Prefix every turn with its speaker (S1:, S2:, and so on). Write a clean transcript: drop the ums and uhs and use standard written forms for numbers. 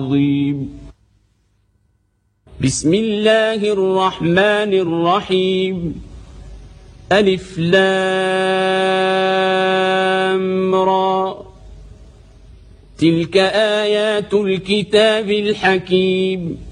S1: بسم الله الرحمن الرحيم. ألف لام را. تلك آيات الكتاب الحكيم.